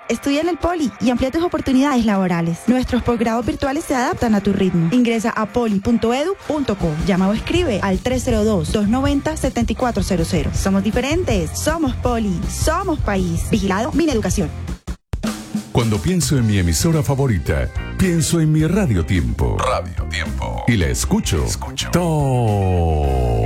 Estudia en el Poli y amplía tus oportunidades laborales. Nuestros posgrados virtuales se adaptan a tu ritmo. Ingresa a poli.edu.co. Llama o escribe al 302-290-7400. Somos diferentes. Somos Poli. Somos país. Vigilado Mineducación. Cuando pienso en mi emisora favorita, pienso en mi Radio Tiempo. Radio Tiempo. Y la escucho. Todo